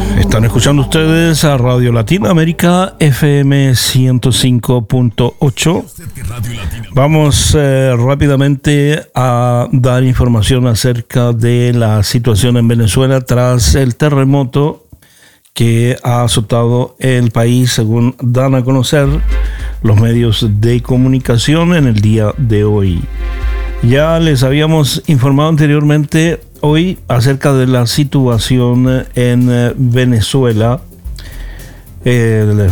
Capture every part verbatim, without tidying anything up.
Están escuchando ustedes a Radio Latinoamérica F M ciento cinco punto ocho. Vamos eh, rápidamente a dar información acerca de la situación en Venezuela tras el terremoto que ha azotado el país, según dan a conocer los medios de comunicación en el día de hoy. Ya les habíamos informado anteriormente hoy acerca de la situación en Venezuela. El,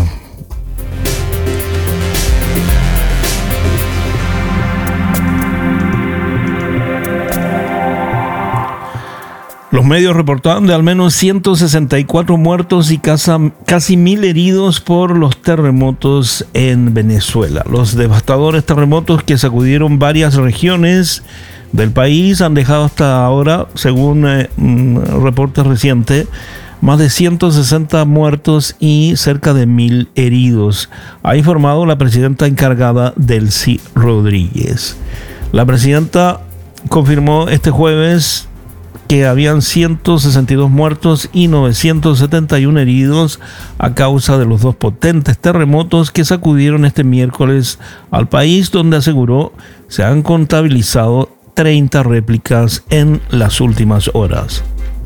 Los medios reportaban de al menos ciento sesenta y cuatro muertos y casi mil heridos por los terremotos en Venezuela. Los devastadores terremotos que sacudieron varias regiones del país han dejado hasta ahora, según eh, reportes recientes, más de ciento sesenta muertos y cerca de mil heridos, ha informado la presidenta encargada, Delcy Rodríguez. La presidenta confirmó este jueves que habían ciento sesenta y dos muertos y novecientos setenta y uno heridos a causa de los dos potentes terremotos que sacudieron este miércoles al país, donde aseguró se han contabilizado treinta réplicas en las últimas horas.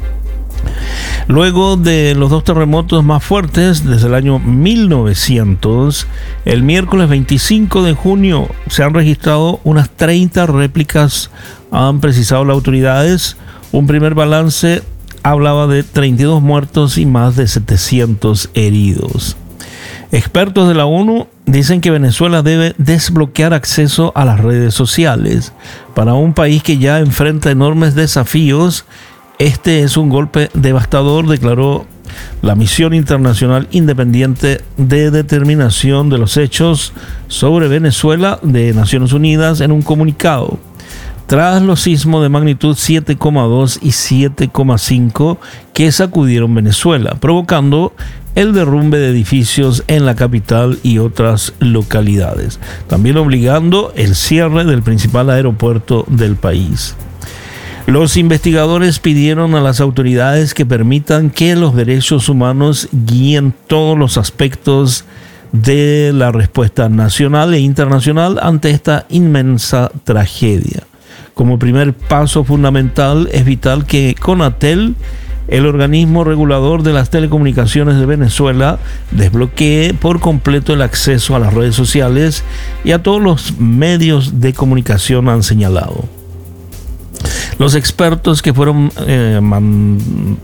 Luego de los dos terremotos más fuertes desde el año mil novecientos, el miércoles veinticinco de junio se han registrado unas treinta réplicas, han precisado las autoridades. Un primer balance hablaba de treinta y dos muertos y más de setecientos heridos. Expertos de la ONU dicen que Venezuela debe desbloquear acceso a las redes sociales. Para un país que ya enfrenta enormes desafíos, este es un golpe devastador, declaró la Misión Internacional Independiente de Determinación de los Hechos sobre Venezuela de Naciones Unidas en un comunicado. Tras los sismos de magnitud siete coma dos y siete coma cinco que sacudieron Venezuela, provocando el derrumbe de edificios en la capital y otras localidades, también obligando el cierre del principal aeropuerto del país. Los investigadores pidieron a las autoridades que permitan que los derechos humanos guíen todos los aspectos de la respuesta nacional e internacional ante esta inmensa tragedia. Como primer paso fundamental, es vital que CONATEL, el organismo regulador de las telecomunicaciones de Venezuela, desbloquee por completo el acceso a las redes sociales y a todos los medios de comunicación, han señalado. Los expertos que fueron eh, man,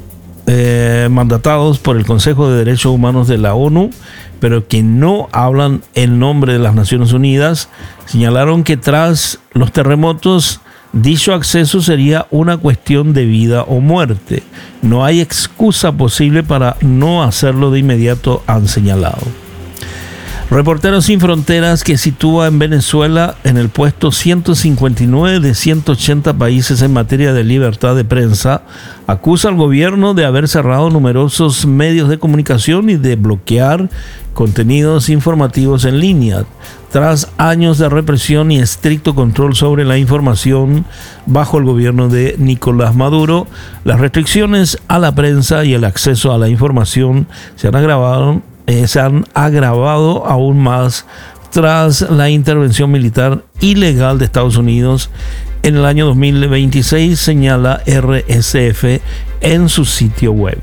eh, mandatados por el Consejo de Derechos Humanos de la ONU, pero que no hablan en nombre de las Naciones Unidas, señalaron que tras los terremotos, dicho acceso sería una cuestión de vida o muerte. No hay excusa posible para no hacerlo de inmediato, han señalado. Reporteros Sin Fronteras, que sitúa en Venezuela en el puesto ciento cincuenta y nueve de ciento ochenta países en materia de libertad de prensa, acusa al gobierno de haber cerrado numerosos medios de comunicación y de bloquear contenidos informativos en línea. Tras años de represión y estricto control sobre la información bajo el gobierno de Nicolás Maduro, las restricciones a la prensa y el acceso a la información se han agravado, eh, se han agravado aún más tras la intervención militar ilegal de Estados Unidos en el año dos mil veintiséis, señala R S F en su sitio web.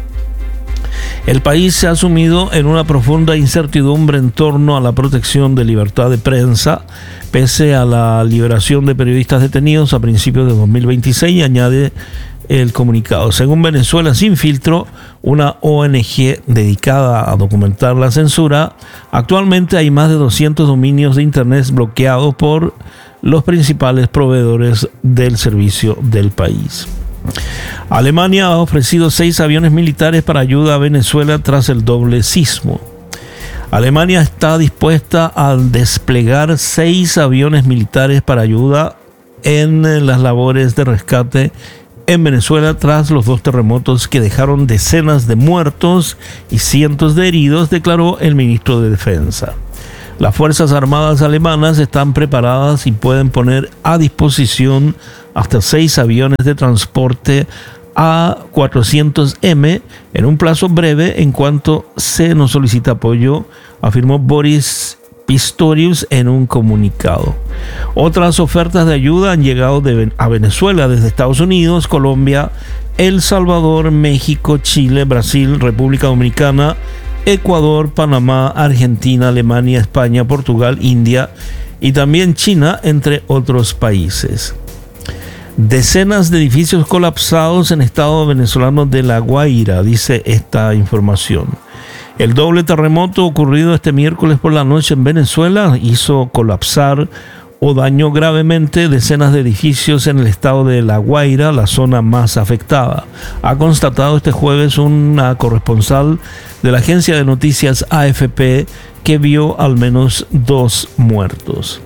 El país se ha sumido en una profunda incertidumbre en torno a la protección de libertad de prensa, pese a la liberación de periodistas detenidos a principios de dos mil veintiséis, añade el comunicado. Según Venezuela Sin Filtro, una O N G dedicada a documentar la censura, actualmente hay más de doscientos dominios de internet bloqueados por los principales proveedores del servicio del país. Alemania ha ofrecido seis aviones militares para ayuda a Venezuela tras el doble sismo. Alemania está dispuesta a desplegar seis aviones militares para ayuda en las labores de rescate en Venezuela tras los dos terremotos que dejaron decenas de muertos y cientos de heridos, declaró el ministro de Defensa. Las Fuerzas Armadas alemanas están preparadas y pueden poner a disposición hasta seis aviones de transporte A cuatrocientos eme en un plazo breve en cuanto se nos solicita apoyo, afirmó Boris Pistorius en un comunicado. Otras ofertas de ayuda han llegado de, a Venezuela desde Estados Unidos, Colombia, El Salvador, México, Chile, Brasil, República Dominicana, Ecuador, Panamá, Argentina, Alemania, España, Portugal, India y también China, entre otros países. Decenas de edificios colapsados en estado venezolano de La Guaira, dice esta información. El doble terremoto ocurrido este miércoles por la noche en Venezuela hizo colapsar o dañó gravemente decenas de edificios en el estado de La Guaira, la zona más afectada. Ha constatado este jueves una corresponsal de la agencia de noticias A F P que vio al menos dos muertos.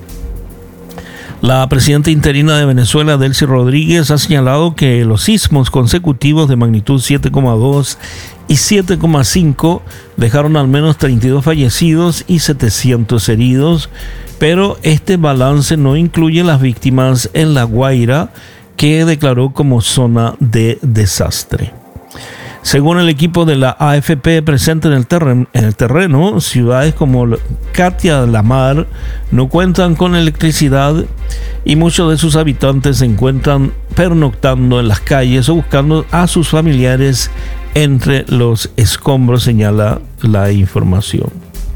La presidenta interina de Venezuela, Delcy Rodríguez, ha señalado que los sismos consecutivos de magnitud siete coma dos y siete coma cinco dejaron al menos treinta y dos fallecidos y setecientos heridos, pero este balance no incluye las víctimas en La Guaira, que declaró como zona de desastre. Según el equipo de la A F P presente en el, terreno, en el terreno, ciudades como Katia de la Mar no cuentan con electricidad y muchos de sus habitantes se encuentran pernoctando en las calles o buscando a sus familiares entre los escombros, señala la información.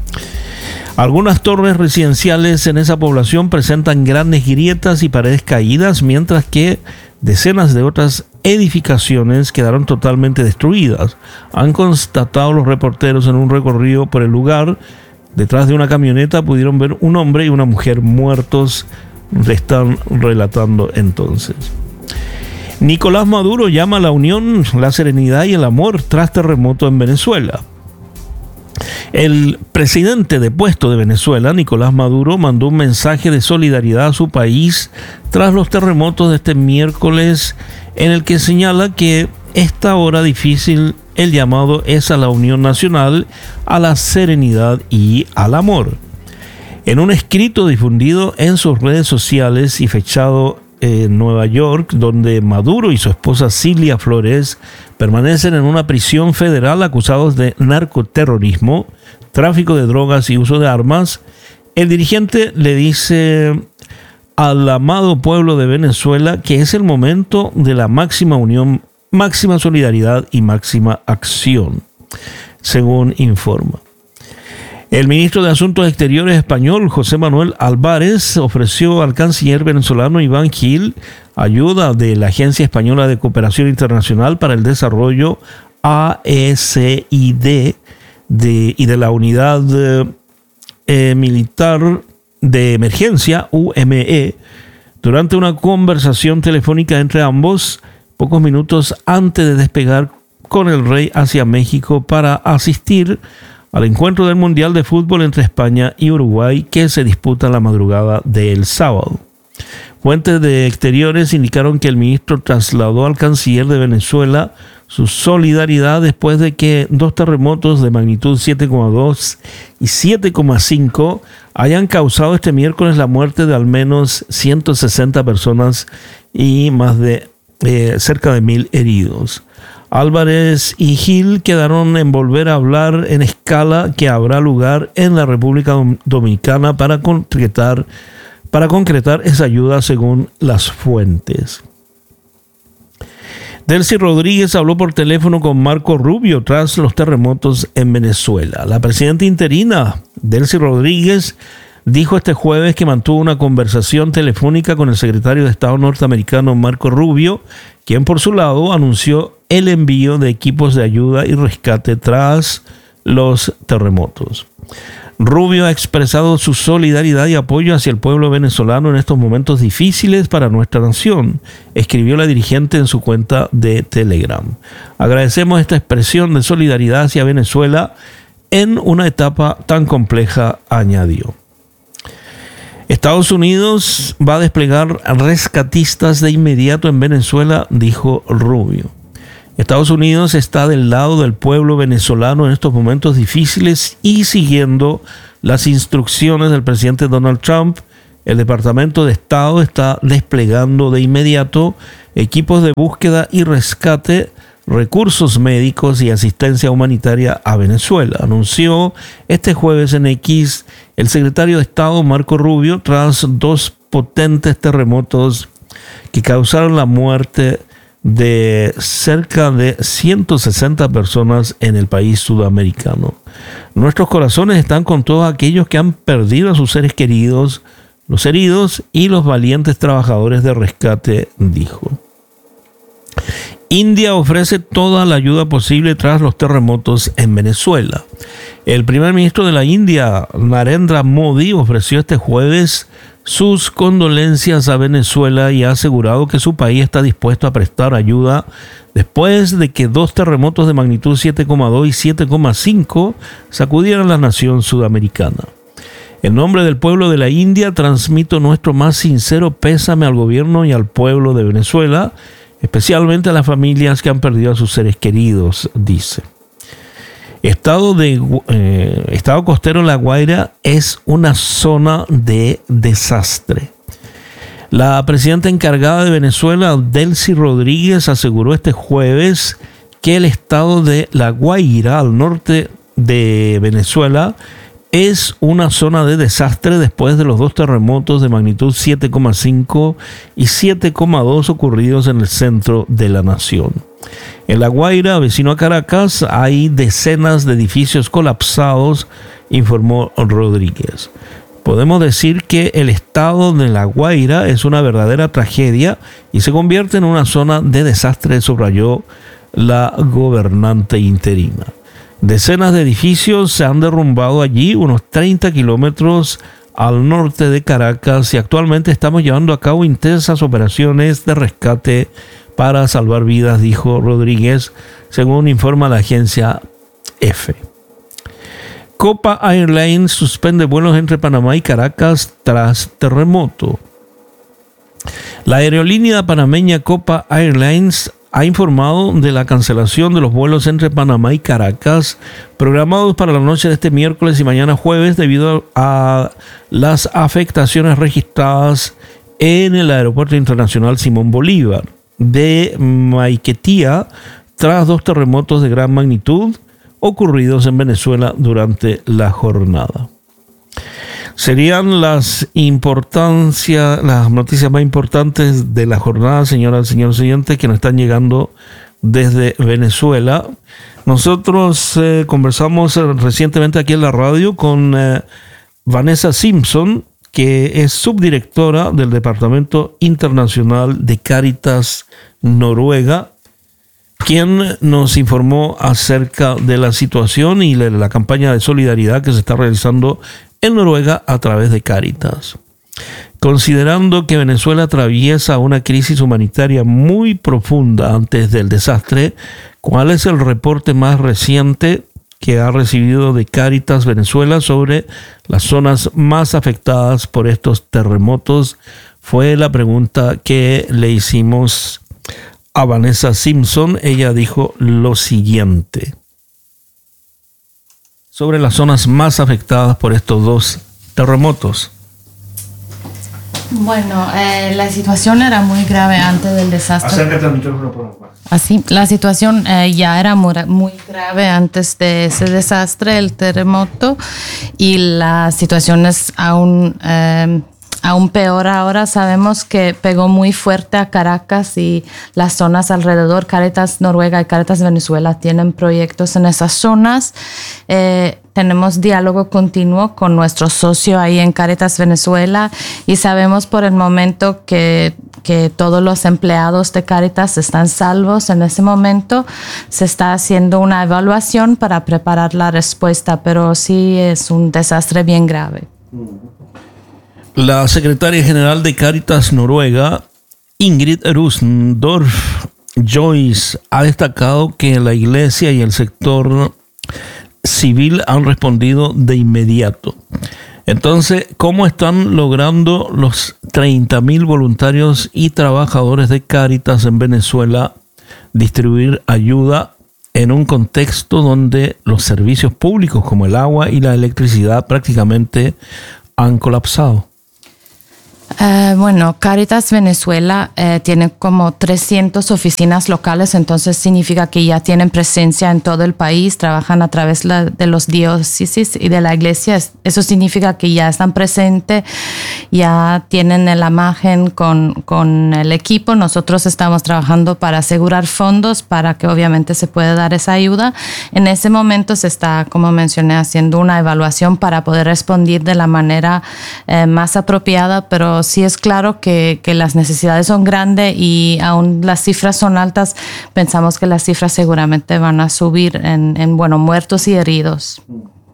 Algunas torres residenciales en esa población presentan grandes grietas y paredes caídas, mientras que decenas de otras edificaciones quedaron totalmente destruidas. Han constatado los reporteros en un recorrido por el lugar. Detrás de una camioneta pudieron ver un hombre y una mujer muertos, están relatando entonces. Nicolás Maduro llama a la unión, la serenidad y el amor tras terremoto en Venezuela. El presidente depuesto de Venezuela, Nicolás Maduro, mandó un mensaje de solidaridad a su país tras los terremotos de este miércoles, en el que señala que esta hora difícil el llamado es a la unión nacional, a la serenidad y al amor. En un escrito difundido en sus redes sociales y fechado en Nueva York, donde Maduro y su esposa Cilia Flores permanecen en una prisión federal acusados de narcoterrorismo, tráfico de drogas y uso de armas, el dirigente le dice al amado pueblo de Venezuela que es el momento de la máxima unión, máxima solidaridad y máxima acción, según informa. El ministro de Asuntos Exteriores español, José Manuel Álvarez, ofreció al canciller venezolano Iván Gil ayuda de la Agencia Española de Cooperación Internacional para el Desarrollo, A E C I D, de, y de la Unidad eh, Militar de Emergencia, U M E, durante una conversación telefónica entre ambos, pocos minutos antes de despegar con el rey hacia México para asistir al encuentro del Mundial de Fútbol entre España y Uruguay, que se disputa la madrugada del sábado. Fuentes de exteriores indicaron que el ministro trasladó al canciller de Venezuela su solidaridad después de que dos terremotos de magnitud siete coma dos y siete coma cinco hayan causado este miércoles la muerte de al menos ciento sesenta personas y más de eh, cerca de mil heridos. Álvarez y Gil quedaron en volver a hablar en escala que habrá lugar en la República Dominicana para concretar, para concretar esa ayuda, según las fuentes. Delcy Rodríguez habló por teléfono con Marco Rubio tras los terremotos en Venezuela. La presidenta interina, Delcy Rodríguez, dijo este jueves que mantuvo una conversación telefónica con el secretario de Estado norteamericano Marco Rubio, quien por su lado anunció el envío de equipos de ayuda y rescate tras los terremotos. Rubio ha expresado su solidaridad y apoyo hacia el pueblo venezolano en estos momentos difíciles para nuestra nación, escribió la dirigente en su cuenta de Telegram. Agradecemos esta expresión de solidaridad hacia Venezuela en una etapa tan compleja, añadió. Estados Unidos va a desplegar rescatistas de inmediato en Venezuela, dijo Rubio. Estados Unidos está del lado del pueblo venezolano en estos momentos difíciles y siguiendo las instrucciones del presidente Donald Trump, el Departamento de Estado está desplegando de inmediato equipos de búsqueda y rescate, recursos médicos y asistencia humanitaria a Venezuela, anunció este jueves en X el secretario de Estado Marco Rubio tras dos potentes terremotos que causaron la muerte de cerca de ciento sesenta personas en el país sudamericano. Nuestros corazones están con todos aquellos que han perdido a sus seres queridos, los heridos y los valientes trabajadores de rescate, dijo. India ofrece toda la ayuda posible tras los terremotos en Venezuela. El primer ministro de la India, Narendra Modi, ofreció este jueves sus condolencias a Venezuela y ha asegurado que su país está dispuesto a prestar ayuda después de que dos terremotos de magnitud siete coma dos y siete coma cinco sacudieran la nación sudamericana. En nombre del pueblo de la India, transmito nuestro más sincero pésame al gobierno y al pueblo de Venezuela, especialmente a las familias que han perdido a sus seres queridos, dice. Estado, de, eh, estado costero La Guaira es una zona de desastre. La presidenta encargada de Venezuela, Delcy Rodríguez, aseguró este jueves que el estado de La Guaira, al norte de Venezuela, es una zona de desastre después de los dos terremotos de magnitud siete coma cinco y siete coma dos ocurridos en el centro de la nación. En La Guaira, vecino a Caracas, hay decenas de edificios colapsados, informó Rodríguez. Podemos decir que el estado de La Guaira es una verdadera tragedia y se convierte en una zona de desastre, subrayó la gobernante interina. Decenas de edificios se han derrumbado allí, unos treinta kilómetros al norte de Caracas, y actualmente estamos llevando a cabo intensas operaciones de rescate para salvar vidas, dijo Rodríguez, según informa la agencia EFE. Copa Airlines suspende vuelos entre Panamá y Caracas tras terremoto. La aerolínea panameña Copa Airlines ha informado de la cancelación de los vuelos entre Panamá y Caracas programados para la noche de este miércoles y mañana jueves debido a las afectaciones registradas en el Aeropuerto Internacional Simón Bolívar de Maiquetía tras dos terremotos de gran magnitud ocurridos en Venezuela durante la jornada. Serían las importancias, las noticias más importantes de la jornada, señoras y señores oyentes, que nos están llegando desde Venezuela. Nosotros eh, conversamos recientemente aquí en la radio con eh, Vanessa Simpson, que es subdirectora del Departamento Internacional de Cáritas Noruega, quien nos informó acerca de la situación y de la campaña de solidaridad que se está realizando en Noruega a través de Cáritas. Considerando que Venezuela atraviesa una crisis humanitaria muy profunda antes del desastre, ¿cuál es el reporte más reciente que ha recibido de Cáritas Venezuela sobre las zonas más afectadas por estos terremotos? Fue la pregunta que le hicimos a Vanessa Simpson. Ella dijo lo siguiente sobre las zonas más afectadas por estos dos terremotos. Bueno, eh, la situación era muy grave antes del desastre. Acércate al micrófono, por favor. Así, la situación eh, ya era muy, muy grave antes de ese desastre, el terremoto, y la situación es aún eh, aún peor ahora. Sabemos que pegó muy fuerte a Caracas y las zonas alrededor. Cáritas Noruega y Cáritas Venezuela tienen proyectos en esas zonas. Eh, tenemos diálogo continuo con nuestro socio ahí en Cáritas Venezuela y sabemos por el momento que, que todos los empleados de Cáritas están salvos. En ese momento se está haciendo una evaluación para preparar la respuesta, pero sí es un desastre bien grave. La secretaria general de Cáritas Noruega, Ingrid Rusendorf Joyce, ha destacado que la iglesia y el sector civil han respondido de inmediato. Entonces, ¿cómo están logrando los treinta mil voluntarios y trabajadores de Cáritas en Venezuela distribuir ayuda en un contexto donde los servicios públicos como el agua y la electricidad prácticamente han colapsado? Uh, bueno, Cáritas Venezuela eh, tiene como trescientas oficinas locales, entonces significa que ya tienen presencia en todo el país, trabajan a través la, de los diócesis y de la iglesia. Eso significa que ya están presentes, ya tienen la imagen con, con el equipo. Nosotros estamos trabajando para asegurar fondos para que obviamente se pueda dar esa ayuda. En ese momento se está, como mencioné, haciendo una evaluación para poder responder de la manera eh, más apropiada, pero sí es claro que, que las necesidades son grandes y aún las cifras son altas. Pensamos que las cifras seguramente van a subir en, en bueno, muertos y heridos.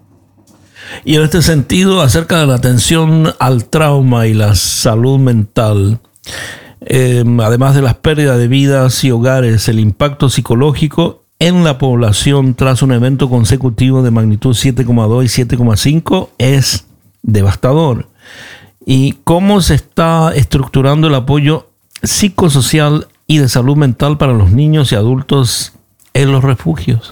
Y en este sentido, acerca de la atención al trauma y la salud mental, eh, además de las pérdidas de vidas y hogares, el impacto psicológico en la población tras un evento consecutivo de magnitud siete coma dos y siete coma cinco es devastador. ¿Y cómo se está estructurando el apoyo psicosocial y de salud mental para los niños y adultos en los refugios?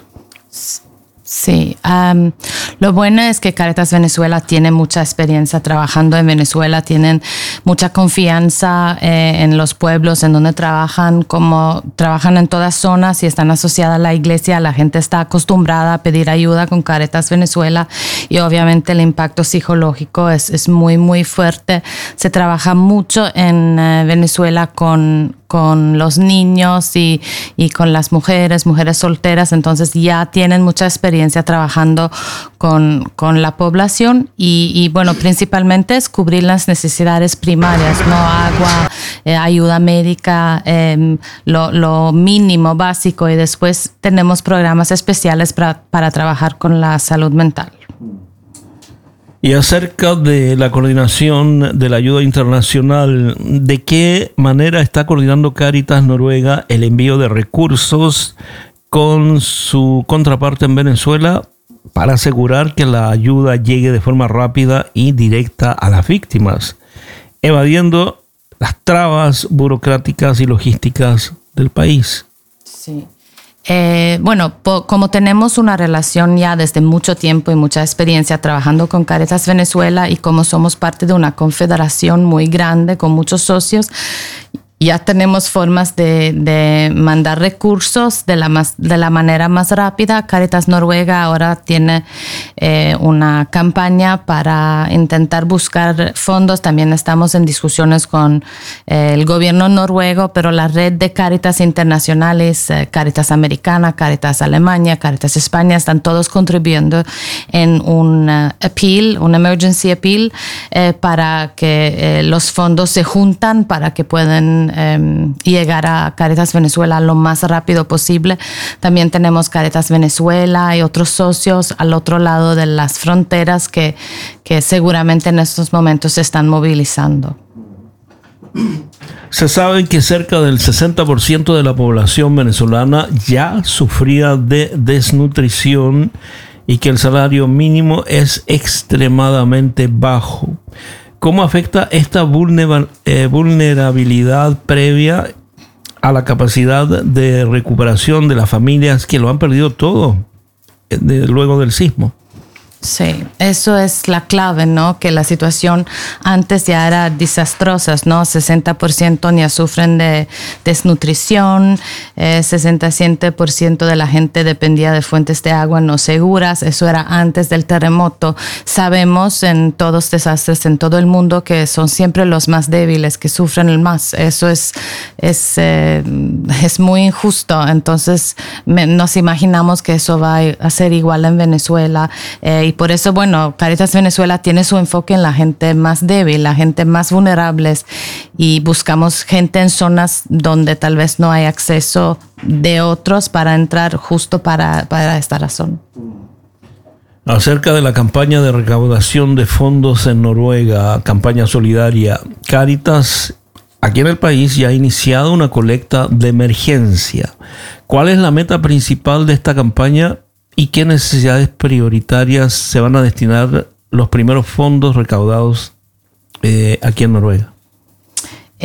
Sí, um, lo bueno es que Cáritas Venezuela tiene mucha experiencia trabajando en Venezuela, tienen mucha confianza eh, en los pueblos en donde trabajan, como trabajan en todas zonas y están asociadas a la iglesia. La gente está acostumbrada a pedir ayuda con Cáritas Venezuela y obviamente el impacto psicológico es, es muy, muy fuerte. Se trabaja mucho en eh, Venezuela con con los niños y, y con las mujeres, mujeres solteras, entonces ya tienen mucha experiencia trabajando con, con la población y, y bueno, principalmente es cubrir las necesidades primarias, no agua, eh, ayuda médica, eh, lo, lo mínimo básico, y después tenemos programas especiales para, para trabajar con la salud mental. Y acerca de la coordinación de la ayuda internacional, ¿de qué manera está coordinando Cáritas Noruega el envío de recursos con su contraparte en Venezuela para asegurar que la ayuda llegue de forma rápida y directa a las víctimas, evadiendo las trabas burocráticas y logísticas del país? Sí. Eh, bueno, po, como tenemos una relación ya desde mucho tiempo y mucha experiencia trabajando con Cáritas Venezuela y como somos parte de una confederación muy grande con muchos socios, ya tenemos formas de, de mandar recursos de la, más, de la manera más rápida. Cáritas Noruega ahora tiene eh, una campaña para intentar buscar fondos. También estamos en discusiones con eh, el gobierno noruego, pero la red de Cáritas internacionales, eh, Cáritas Americana, Cáritas Alemania, Cáritas España, están todos contribuyendo en un uh, appeal, un emergency appeal, eh, para que eh, los fondos se juntan para que puedan Eh, llegar a Cáritas Venezuela lo más rápido posible. También tenemos Cáritas Venezuela y otros socios al otro lado de las fronteras que, que seguramente en estos momentos se están movilizando. Se sabe que cerca del sesenta por ciento de la población venezolana ya sufría de desnutrición y que el salario mínimo es extremadamente bajo. ¿Cómo afecta esta vulnerabilidad previa a la capacidad de recuperación de las familias que lo han perdido todo de, luego del sismo? Sí, eso es la clave, ¿no? Que la situación antes ya era desastrosa, ¿no? sesenta por ciento ya sufren de desnutrición, eh, sesenta y siete por ciento de la gente dependía de fuentes de agua no seguras. Eso era antes del terremoto. Sabemos en todos los desastres en todo el mundo que son siempre los más débiles que sufren el más. Eso es, es, eh, es muy injusto. Entonces me, nos imaginamos que eso va a ser igual en Venezuela. Eh, y por eso, bueno, Cáritas Venezuela tiene su enfoque en la gente más débil, la gente más vulnerable, y buscamos gente en zonas donde tal vez no hay acceso de otros para entrar justo para, para esta razón. Acerca de la campaña de recaudación de fondos en Noruega, campaña solidaria, Cáritas aquí en el país ya ha iniciado una colecta de emergencia. ¿Cuál es la meta principal de esta campaña y qué necesidades prioritarias se van a destinar los primeros fondos recaudados eh, aquí en Noruega?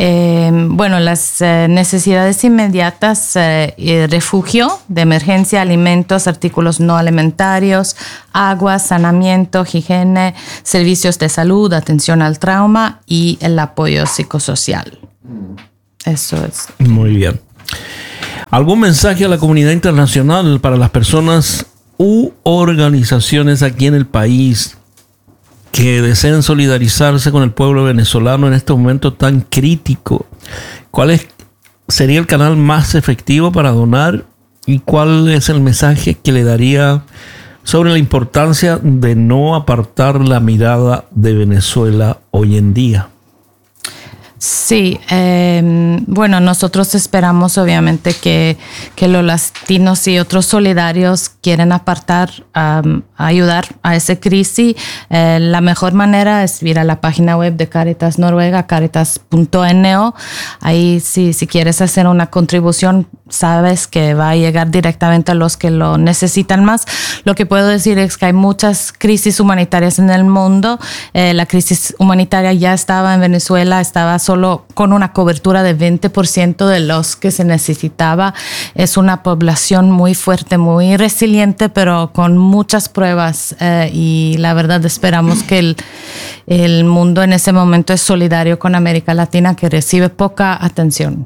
Eh, bueno, las eh, necesidades inmediatas, eh, eh, refugio de emergencia, alimentos, artículos no alimentarios, agua, saneamiento, higiene, servicios de salud, atención al trauma y el apoyo psicosocial. Eso es. Muy bien. ¿Algún mensaje a la comunidad internacional para las personas u organizaciones aquí en el país que deseen solidarizarse con el pueblo venezolano en este momento tan crítico? ¿Cuál es, sería el canal más efectivo para donar y cuál es el mensaje que le daría sobre la importancia de no apartar la mirada de Venezuela hoy en día? Sí, eh, bueno, nosotros esperamos obviamente que, que los latinos y otros solidarios quieren apartar, um, ayudar a esa crisis. Eh, la mejor manera es ir a la página web de Cáritas Noruega, caritas punto no. Ahí si, si quieres hacer una contribución, sabes que va a llegar directamente a los que lo necesitan más. Lo que puedo decir es que hay muchas crisis humanitarias en el mundo. Eh, la crisis humanitaria ya estaba en Venezuela, estaba solo con una cobertura de veinte por ciento de los que se necesitaba. Es una población muy fuerte, muy resiliente, pero con muchas pruebas. Eh, y la verdad esperamos que el, el mundo en ese momento es solidario con América Latina, que recibe poca atención.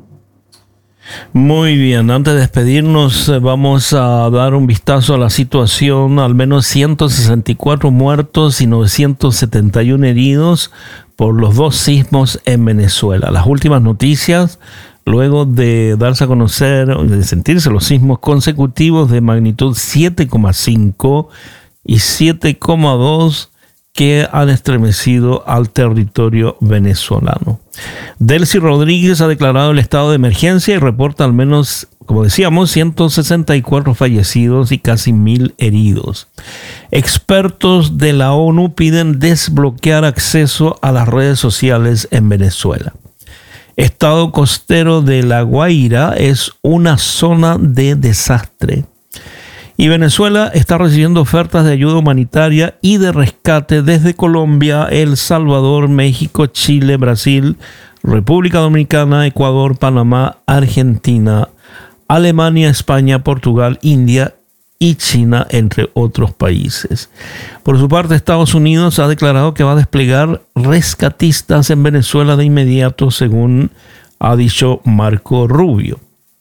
Muy bien, antes de despedirnos vamos a dar un vistazo a la situación. Al menos ciento sesenta y cuatro muertos y novecientos setenta y uno heridos por los dos sismos en Venezuela. Las últimas noticias, luego de darse a conocer, de sentirse los sismos consecutivos de magnitud siete coma cinco y siete coma dos que han estremecido al territorio venezolano. Delcy Rodríguez ha declarado el estado de emergencia y reporta al menos, como decíamos, ciento sesenta y cuatro fallecidos y casi mil heridos. Expertos de la ONU piden desbloquear acceso a las redes sociales en Venezuela. Estado costero de La Guaira es una zona de desastre. Y Venezuela está recibiendo ofertas de ayuda humanitaria y de rescate desde Colombia, El Salvador, México, Chile, Brasil, República Dominicana, Ecuador, Panamá, Argentina, Alemania, España, Portugal, India y China, entre otros países. Por su parte, Estados Unidos ha declarado que va a desplegar rescatistas en Venezuela de inmediato, según ha dicho Marco Rubio.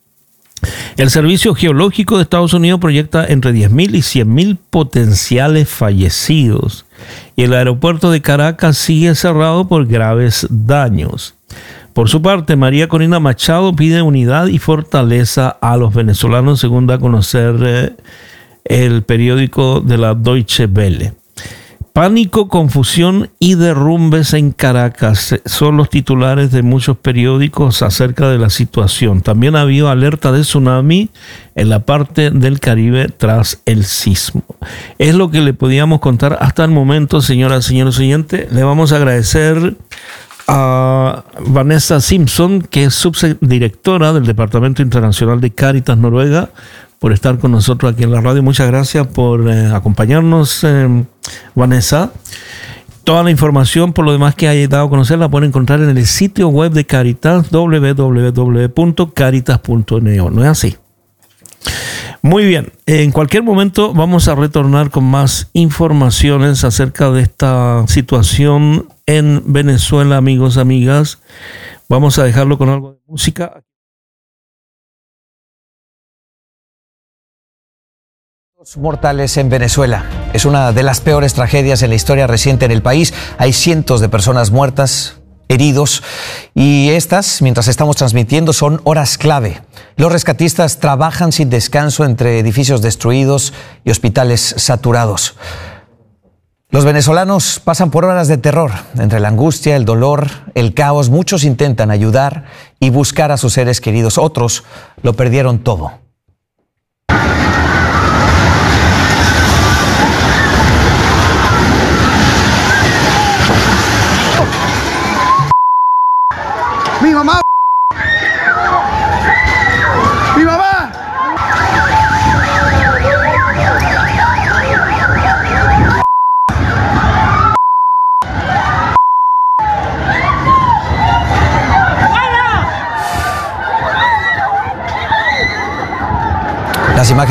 El Servicio Geológico de Estados Unidos proyecta entre diez mil y cien mil potenciales fallecidos y el aeropuerto de Caracas sigue cerrado por graves daños. Por su parte, María Corina Machado pide unidad y fortaleza a los venezolanos, según da a conocer eh, el periódico de la Deutsche Welle. Pánico, confusión y derrumbes en Caracas son los titulares de muchos periódicos acerca de la situación. También ha habido alerta de tsunami en la parte del Caribe tras el sismo. Es lo que le podíamos contar hasta el momento, señoras y señores oyentes. Le vamos a agradecer a Vanessa Simpson, que es subdirectora del Departamento Internacional de Cáritas Noruega, por estar con nosotros aquí en la radio. Muchas gracias por eh, acompañarnos, eh, Vanessa. Toda la información, por lo demás que haya dado a conocer, la pueden encontrar en el sitio web de Cáritas, doble u doble u doble u punto caritas punto no. ¿No es así? Muy bien. En cualquier momento vamos a retornar con más informaciones acerca de esta situación en Venezuela, amigos, amigas. Vamos a dejarlo con algo de música. Mortales en Venezuela. Es una de las peores tragedias en la historia reciente en el país. Hay cientos de personas muertas, heridos, y estas, mientras estamos transmitiendo, son horas clave. Los rescatistas trabajan sin descanso entre edificios destruidos y hospitales saturados. Los venezolanos pasan por horas de terror. Entre la angustia, el dolor, el caos, muchos intentan ayudar y buscar a sus seres queridos. Otros lo perdieron todo. ¡Mi mamá! ¡Mi mamá!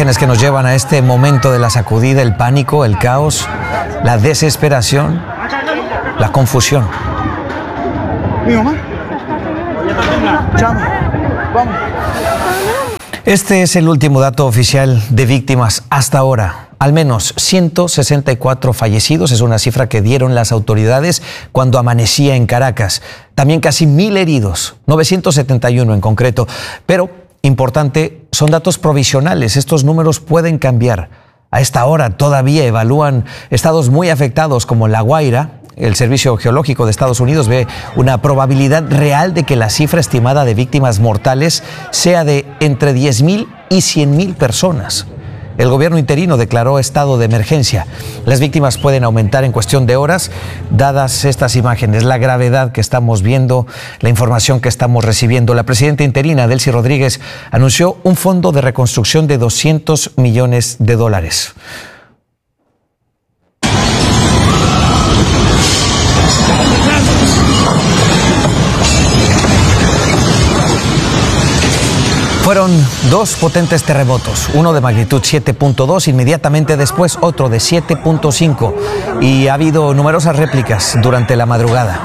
Imágenes que nos llevan a este momento de la sacudida, el pánico, el caos, la desesperación, la confusión. Mi mamá. Chama, vamos. Este es el último dato oficial de víctimas hasta ahora. Al menos ciento sesenta y cuatro fallecidos, es una cifra que dieron las autoridades cuando amanecía en Caracas. También casi mil heridos, novecientos setenta y uno en concreto. Pero, importante, son datos provisionales. Estos números pueden cambiar. A esta hora todavía evalúan estados muy afectados como La Guaira. El Servicio Geológico de Estados Unidos ve una probabilidad real de que la cifra estimada de víctimas mortales sea de entre diez mil y cien mil personas. El gobierno interino declaró estado de emergencia. Las víctimas pueden aumentar en cuestión de horas, dadas estas imágenes, la gravedad que estamos viendo, la información que estamos recibiendo. La presidenta interina, Delcy Rodríguez, anunció un fondo de reconstrucción de doscientos millones de dólares. Fueron dos potentes terremotos, uno de magnitud siete punto dos, inmediatamente después otro de siete punto cinco, y ha habido numerosas réplicas durante la madrugada.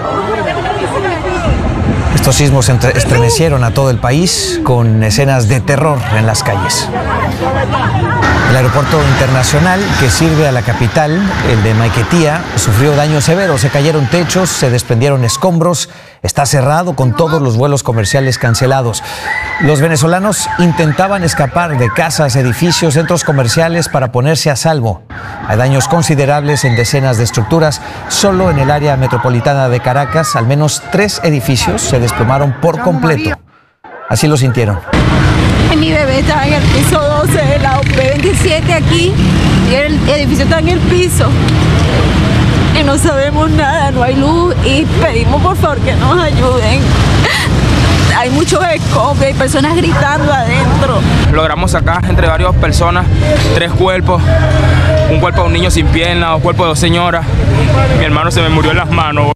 Estos sismos estremecieron a todo el país con escenas de terror en las calles. El aeropuerto internacional que sirve a la capital, el de Maiquetía, sufrió daños severos. Se cayeron techos, se desprendieron escombros. Está cerrado con todos los vuelos comerciales cancelados. Los venezolanos intentaban escapar de casas, edificios, centros comerciales para ponerse a salvo. Hay daños considerables en decenas de estructuras. Solo en el área metropolitana de Caracas, al menos tres edificios se desplomaron por completo. Así lo sintieron. Mi bebé estaba en el piso doce de la O P veintisiete aquí y el edificio está en el piso. Y no sabemos nada, no hay luz y pedimos por favor que nos ayuden. Hay muchos escombros, hay personas gritando adentro. Logramos sacar entre varias personas tres cuerpos, un cuerpo de un niño sin pierna, dos cuerpos de dos señoras. Mi hermano se me murió en las manos.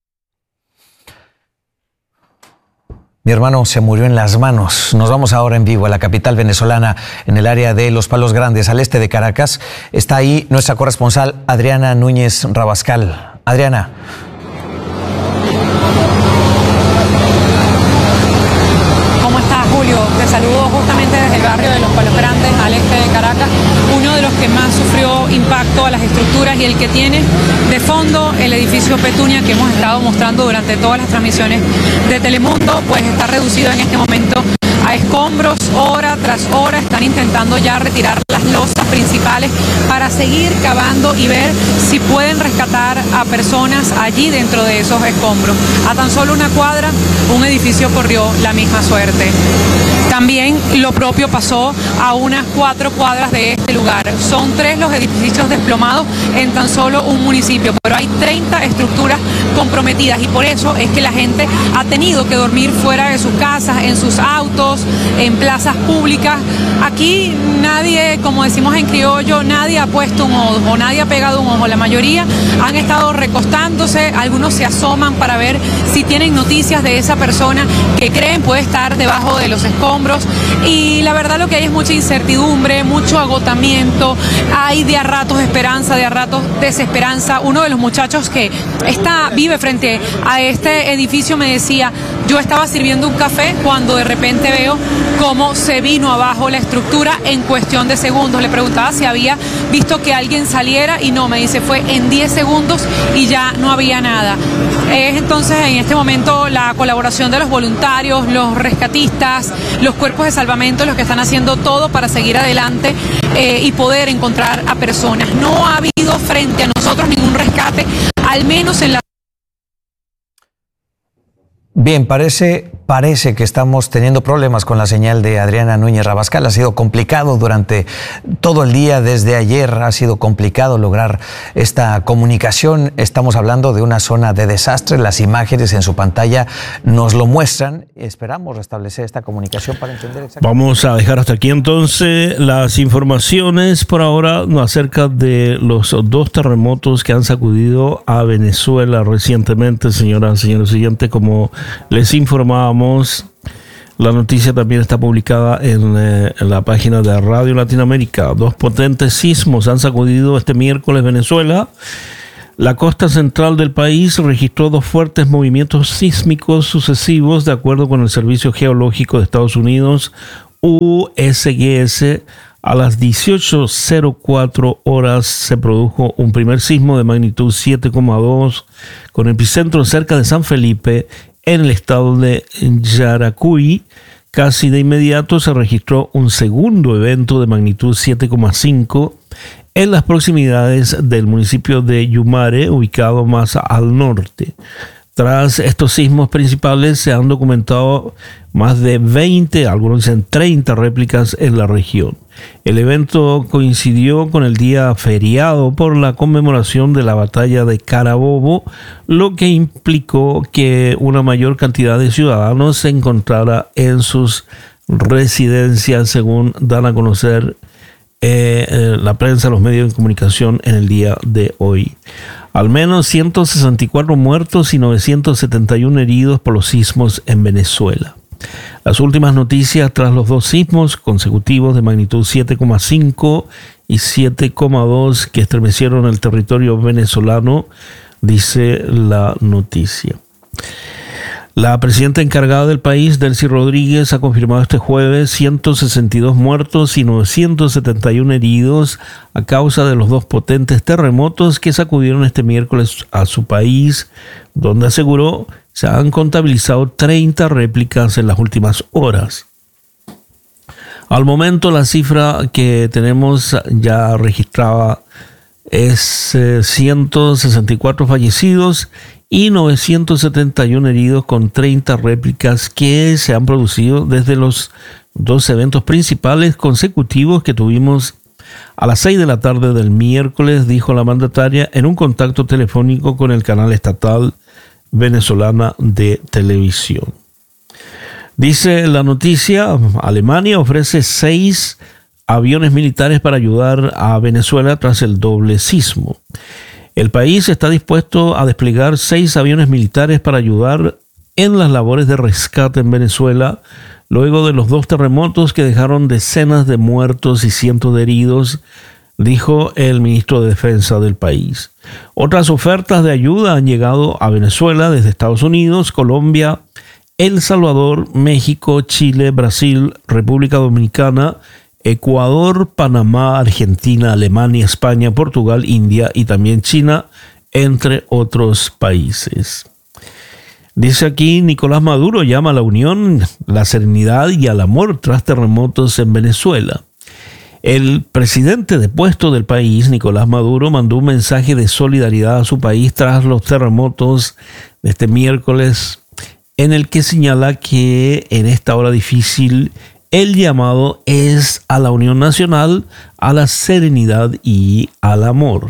Mi hermano se murió en las manos. Nos vamos ahora en vivo a la capital venezolana, en el área de Los Palos Grandes, al este de Caracas. Está ahí nuestra corresponsal Adriana Núñez Rabascal. Adriana. ¿Cómo estás, Julio? Te saludo justamente desde el barrio de Los Palos Grandes, al este de Caracas, uno de los que más sufrió impacto a las estructuras y el que tiene de fondo el edificio Petunia que hemos estado mostrando durante todas las transmisiones de Telemundo, pues está reducido en este momento a escombros. Hora tras hora están intentando ya retirar las losas principales para seguir cavando y ver si pueden rescatar a personas allí dentro de esos escombros. A tan solo una cuadra, un edificio corrió la misma suerte. También lo propio pasó a unas cuatro cuadras de este lugar. Son tres los edificios desplomados en tan solo un municipio, pero hay treinta estructuras comprometidas y por eso es que la gente ha tenido que dormir fuera de sus casas, en sus autos, en plazas públicas. Aquí nadie, como decimos en criollo, nadie ha puesto un ojo, nadie ha pegado un ojo. La mayoría han estado recostándose, algunos se asoman para ver si tienen noticias de esa persona que creen puede estar debajo de los escombros. Y la verdad lo que hay es mucha incertidumbre, mucho agotamiento, hay de a ratos esperanza, de a ratos desesperanza. Uno de los muchachos que está, vive frente a este edificio me decía, yo estaba sirviendo un café cuando de repente veo cómo se vino abajo la estructura en cuestión de segundos. Le preguntaba si había visto que alguien saliera y no, me dice, fue en diez segundos y ya no había nada. Es entonces en este momento la colaboración de los voluntarios, los rescatistas, los cuerpos de salvamento, los que están haciendo todo para seguir adelante eh, y poder encontrar a personas. No ha habido frente a nosotros ningún rescate, al menos en la... Bien, parece, parece que estamos teniendo problemas con la señal de Adriana Núñez Rabascal. Ha sido complicado durante todo el día, desde ayer ha sido complicado lograr esta comunicación. Estamos hablando de una zona de desastre, las imágenes en su pantalla nos lo muestran. Esperamos restablecer esta comunicación para entender exactamente. Vamos a dejar hasta aquí entonces las informaciones por ahora acerca de los dos terremotos que han sacudido a Venezuela recientemente, señoras y señores oyentes. Como les informábamos, La noticia también está publicada en, eh, en la página de Radio Latinoamérica. Dos potentes sismos han sacudido este miércoles Venezuela. La costa central del país registró dos fuertes movimientos sísmicos sucesivos, de acuerdo con el Servicio Geológico de Estados Unidos, U S G S. A las dieciocho cero cuatro horas se produjo un primer sismo de magnitud siete coma dos con epicentro cerca de San Felipe, en el estado de Yaracuy. Casi de inmediato se registró un segundo evento de magnitud siete coma cinco en las proximidades del municipio de Yumare, ubicado más al norte. Tras estos sismos principales se han documentado más de veinte, algunos dicen treinta réplicas en la región. El evento coincidió con el día feriado por la conmemoración de la batalla de Carabobo, lo que implicó que una mayor cantidad de ciudadanos se encontrara en sus residencias, según dan a conocer eh, eh, la prensa, los medios de comunicación en el día de hoy. Al menos ciento sesenta y cuatro muertos y novecientos setenta y uno heridos por los sismos en Venezuela. Las últimas noticias tras los dos sismos consecutivos de magnitud siete coma cinco y siete coma dos que estremecieron el territorio venezolano, dice la noticia. La presidenta encargada del país, Delcy Rodríguez, ha confirmado este jueves ciento sesenta y dos muertos y novecientos setenta y uno heridos a causa de los dos potentes terremotos que sacudieron este miércoles a su país, donde aseguró se han contabilizado treinta réplicas en las últimas horas. Al momento, la cifra que tenemos ya registrada es eh, ciento sesenta y cuatro fallecidos y novecientos setenta y uno heridos, con treinta réplicas que se han producido desde los dos eventos principales consecutivos que tuvimos a las seis de la tarde del miércoles, dijo la mandataria en un contacto telefónico con el canal estatal venezolana de televisión. Dice la noticia, Alemania ofrece seis aviones militares para ayudar a Venezuela tras el doble sismo. El país está dispuesto a desplegar seis aviones militares para ayudar en las labores de rescate en Venezuela, luego de los dos terremotos que dejaron decenas de muertos y cientos de heridos, dijo el ministro de Defensa del país. Otras ofertas de ayuda han llegado a Venezuela desde Estados Unidos, Colombia, El Salvador, México, Chile, Brasil, República Dominicana, Ecuador, Panamá, Argentina, Alemania, España, Portugal, India y también China, entre otros países. Dice aquí, Nicolás Maduro llama a la unión, la serenidad y al amor tras terremotos en Venezuela. El presidente depuesto del país, Nicolás Maduro, mandó un mensaje de solidaridad a su país tras los terremotos de este miércoles, en el que señala que en esta hora difícil el llamado es a la unión nacional, a la serenidad y al amor.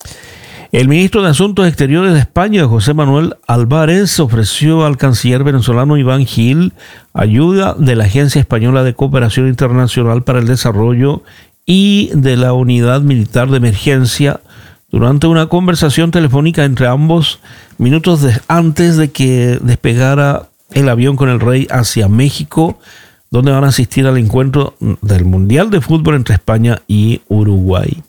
El ministro de Asuntos Exteriores de España, José Manuel Álvarez, ofreció al canciller venezolano Iván Gil ayuda de la Agencia Española de Cooperación Internacional para el Desarrollo y de la Unidad Militar de Emergencia durante una conversación telefónica entre ambos minutos de, antes de que despegara el avión con el rey hacia México, donde van a asistir al encuentro del Mundial de Fútbol entre España y Uruguay.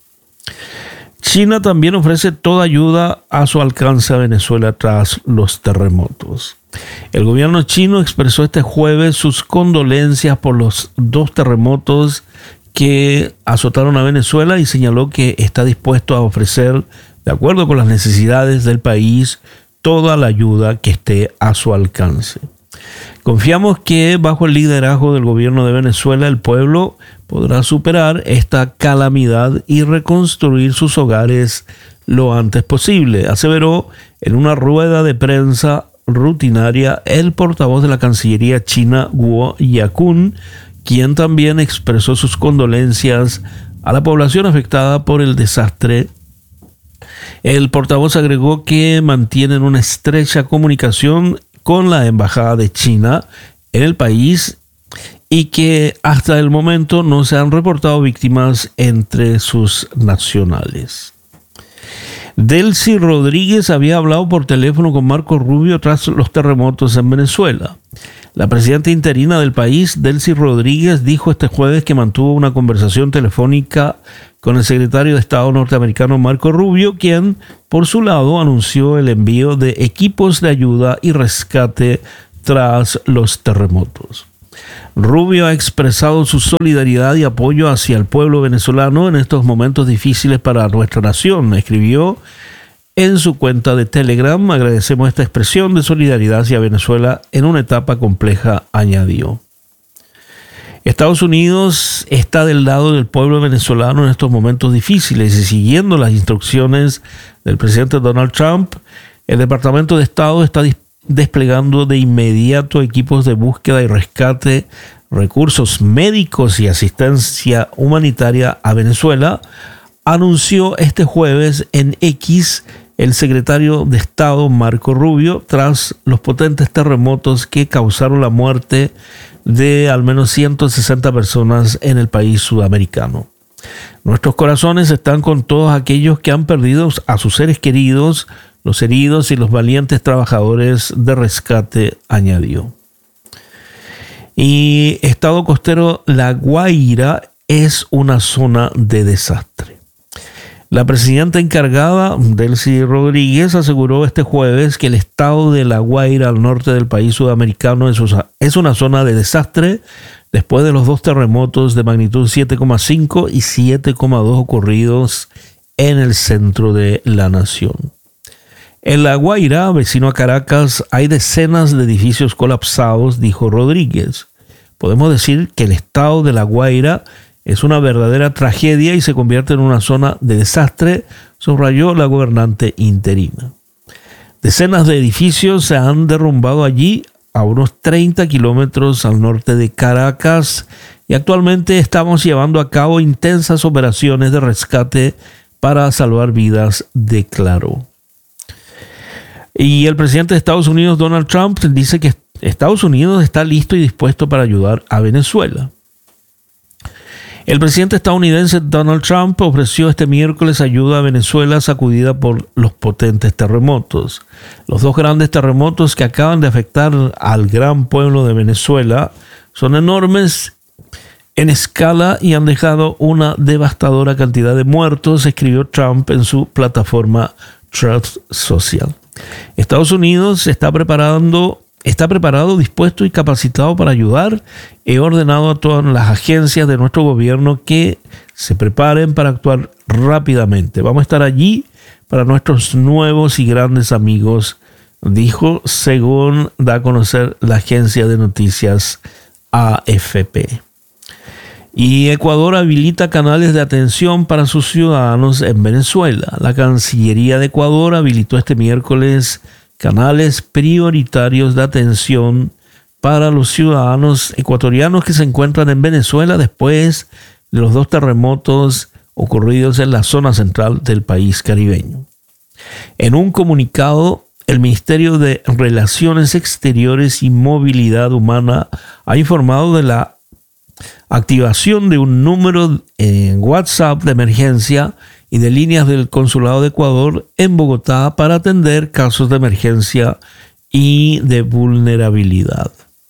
China también ofrece toda ayuda a su alcance a Venezuela tras los terremotos. El gobierno chino expresó este jueves sus condolencias por los dos terremotos que azotaron a Venezuela y señaló que está dispuesto a ofrecer, de acuerdo con las necesidades del país, toda la ayuda que esté a su alcance. Confiamos que bajo el liderazgo del gobierno de Venezuela el pueblo podrá superar esta calamidad y reconstruir sus hogares lo antes posible, aseveró en una rueda de prensa rutinaria el portavoz de la Cancillería china, Guo Yakun, quien también expresó sus condolencias a la población afectada por el desastre. El portavoz agregó que mantienen una estrecha comunicación con la Embajada de China en el país y que hasta el momento no se han reportado víctimas entre sus nacionales. Delcy Rodríguez había hablado por teléfono con Marco Rubio tras los terremotos en Venezuela. La presidenta interina del país, Delcy Rodríguez, dijo este jueves que mantuvo una conversación telefónica con el secretario de Estado norteamericano Marco Rubio, quien, por su lado, anunció el envío de equipos de ayuda y rescate tras los terremotos. Rubio ha expresado su solidaridad y apoyo hacia el pueblo venezolano en estos momentos difíciles para nuestra nación. Escribió en su cuenta de Telegram: agradecemos esta expresión de solidaridad hacia Venezuela en una etapa compleja, añadió. Estados Unidos está del lado del pueblo venezolano en estos momentos difíciles y siguiendo las instrucciones del presidente Donald Trump, el Departamento de Estado está desplegando de inmediato equipos de búsqueda y rescate, recursos médicos y asistencia humanitaria a Venezuela, anunció este jueves en X el secretario de Estado Marco Rubio, tras los potentes terremotos que causaron la muerte de al menos ciento sesenta personas en el país sudamericano. Nuestros corazones están con todos aquellos que han perdido a sus seres queridos, los heridos y los valientes trabajadores de rescate, añadió. Y Estado costero La Guaira es una zona de desastre. La presidenta encargada, Delcy Rodríguez, aseguró este jueves que el estado de La Guaira, al norte del país sudamericano, es una zona de desastre después de los dos terremotos de magnitud siete coma cinco y siete coma dos ocurridos en el centro de la nación. En La Guaira, vecino a Caracas, hay decenas de edificios colapsados, dijo Rodríguez. Podemos decir que el estado de La Guaira es una verdadera tragedia y se convierte en una zona de desastre, subrayó la gobernante interina. Decenas de edificios se han derrumbado allí, a unos treinta kilómetros al norte de Caracas, y actualmente estamos llevando a cabo intensas operaciones de rescate para salvar vidas, declaró. Y el presidente de Estados Unidos, Donald Trump, dice que Estados Unidos está listo y dispuesto para ayudar a Venezuela. El presidente estadounidense Donald Trump ofreció este miércoles ayuda a Venezuela sacudida por los potentes terremotos. Los dos grandes terremotos que acaban de afectar al gran pueblo de Venezuela son enormes en escala y han dejado una devastadora cantidad de muertos, escribió Trump en su plataforma Truth Social. Estados Unidos se está preparando Está preparado, dispuesto y capacitado para ayudar. He ordenado a todas las agencias de nuestro gobierno que se preparen para actuar rápidamente. Vamos a estar allí para nuestros nuevos y grandes amigos, dijo, según da a conocer la agencia de noticias A F P. Y Ecuador habilita canales de atención para sus ciudadanos en Venezuela. La Cancillería de Ecuador habilitó este miércoles canales prioritarios de atención para los ciudadanos ecuatorianos que se encuentran en Venezuela después de los dos terremotos ocurridos en la zona central del país caribeño. En un comunicado, el Ministerio de Relaciones Exteriores y Movilidad Humana ha informado de la activación de un número en WhatsApp de emergencia y de líneas del Consulado de Ecuador en Bogotá para atender casos de emergencia y de vulnerabilidad.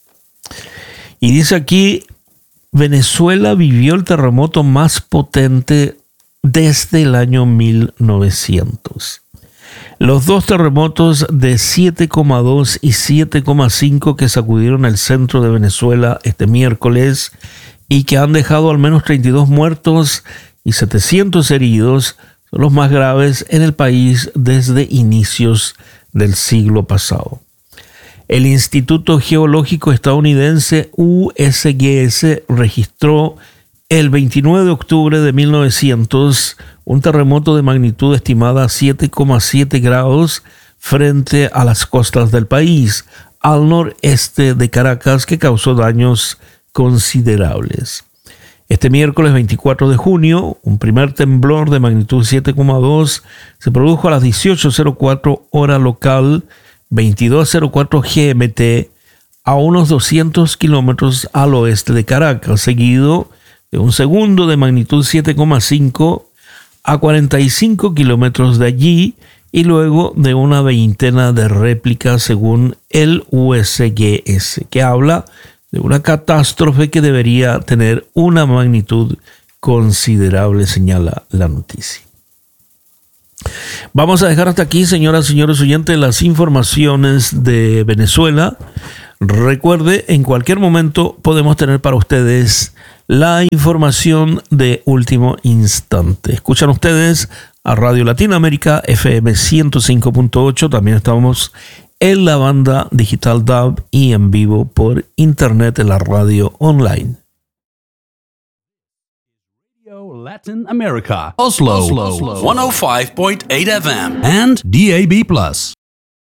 Y dice aquí, Venezuela vivió el terremoto más potente desde el año mil novecientos. Los dos terremotos de siete coma dos y siete coma cinco que sacudieron el centro de Venezuela este miércoles y que han dejado al menos treinta y dos muertos y setecientos heridos son los más graves en el país desde inicios del siglo pasado. El Instituto Geológico Estadounidense U S G S registró el veintinueve de octubre de mil novecientos un terremoto de magnitud estimada siete coma siete grados frente a las costas del país, al noreste de Caracas, que causó daños considerables. Este miércoles veinticuatro de junio, un primer temblor de magnitud siete coma dos se produjo a las dieciocho cero cuatro hora local, veintidós cero cuatro G M T, a unos doscientos kilómetros al oeste de Caracas, seguido de un segundo de magnitud siete coma cinco a cuarenta y cinco kilómetros de allí y luego de una veintena de réplicas según el U S G S, que habla de una catástrofe que debería tener una magnitud considerable, señala la noticia. Vamos a dejar hasta aquí, señoras y señores oyentes, las informaciones de Venezuela. Recuerde, en cualquier momento podemos tener para ustedes la información de último instante. Escuchan ustedes a Radio Latinoamérica F M ciento cinco punto ocho. También estamos en la banda digital D A B y en vivo por internet en la radio online. Latin America, Oslo, Oslo, Oslo. one oh five point eight F M and D A B plus.